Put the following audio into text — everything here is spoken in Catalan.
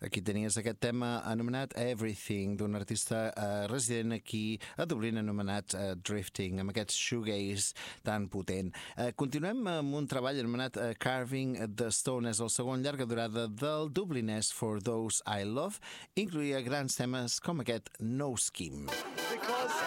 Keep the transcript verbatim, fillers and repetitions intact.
Aquí tenies aquest tema anomenat Everything, d'un artista uh, resident aquí a Dublín anomenat uh, Drifting, amb aquest shoegaze tan potent. Uh, continuem amb un treball anomenat uh, Carving the Stone, és el segon llarga durada del dublinès For Those I Love, incloïa grans temes com aquest No Scheme. Because